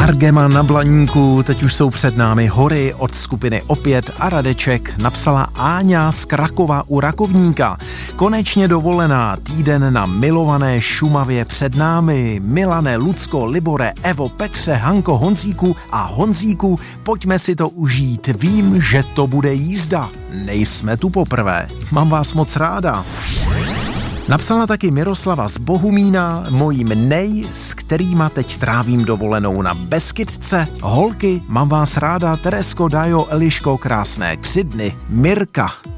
Argema na Blaníku, teď už jsou před námi hory od skupiny Opět a Radeček, napsala Áňa z Krakova u Rakovníka. Konečně dovolená, týden na milované Šumavě před námi. Milané, Lucko, Libore, Evo, Petře, Hanko, Honzíku, pojďme si to užít. Vím, že to bude jízda. Nejsme tu poprvé. Mám vás moc ráda. Napsala taky Miroslava z Bohumína, mojím s kterýma teď trávím dovolenou na Beskydce. Holky, mám vás ráda, Teresko, Dajo, Eliško, krásné 3 dny. Mirka.